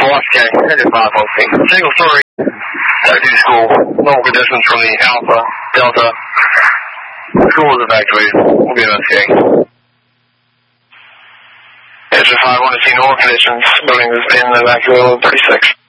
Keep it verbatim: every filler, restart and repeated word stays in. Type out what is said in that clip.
Oscar, headed five one six. Single story. Active school. Longer distance from the Alpha, Delta. School is evacuated. We'll be okay. Engine five one to see normal conditions. Building has been evacuated on thirty-six.